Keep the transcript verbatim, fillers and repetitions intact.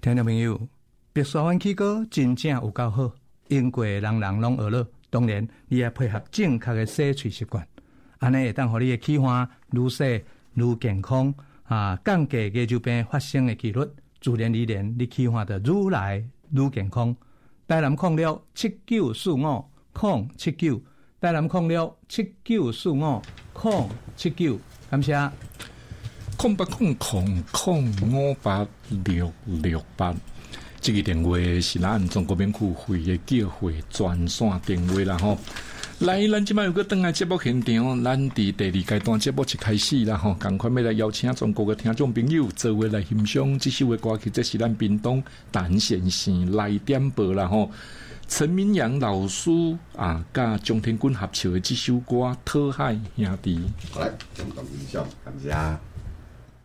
听众朋友，白沙湾起歌真正有够好，英国人人拢学了。当然，你要配合正确的洗喙习惯，安尼会当互你的气管愈洗愈健康啊，降低牙周病发生的几率，自然而然你气管就愈来愈健康。台南控六七九四五空七九，台南控六七九四五空七九，感谢。 空八空空空五八六六八，这个电话是咱中国免付费的叫会专线电话啦吼。来，咱即摆有个登来节目现场，咱伫第二阶段节目一开始啦吼，赶快要来邀请中国嘅听众朋友做位来欣赏这首嘅歌曲，这是咱屏东陈先生来点播啦吼。陈明阳老师啊，甲张天军合唱的这首歌《讨海兄弟》。 好来，中国音响，感谢。